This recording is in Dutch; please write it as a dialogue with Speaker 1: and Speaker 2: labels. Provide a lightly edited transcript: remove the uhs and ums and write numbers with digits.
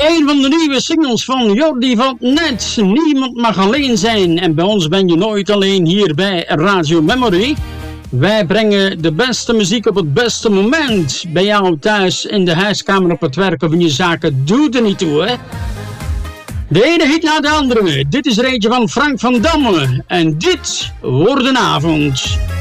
Speaker 1: Een van de nieuwe singles van Jordi van Net. Niemand mag alleen zijn. En bij ons ben je nooit alleen hier bij Radio Memory. Wij brengen de beste muziek op het beste moment. Bij jou thuis, in de huiskamer, op het werk of in je zaken. Doe er niet toe, hè. De ene hit na de andere. Dit is er eentje van Frank van Damme. En dit wordt een avond.